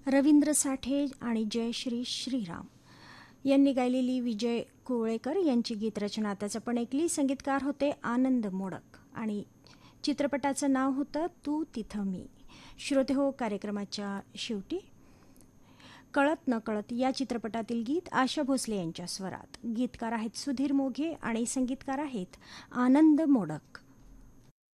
रवींद्र साठे आणि जयश्री श्रीराम यांनी गायलेली विजय कुवळेकर यांची गीतरचना. त्याचं पण ऐकली. संगीतकार होते आनंद मोडक आणि चित्रपटाचं नाव होतं तू तिथं मी. श्रोते हो, कार्यक्रमाच्या शेवटी कळत न कळत या चित्रपटातील गीत आशा भोसले यांच्या स्वरात. गीतकार आहेत सुधीर मोघे आणि संगीतकार आहेत आनंद मोडक.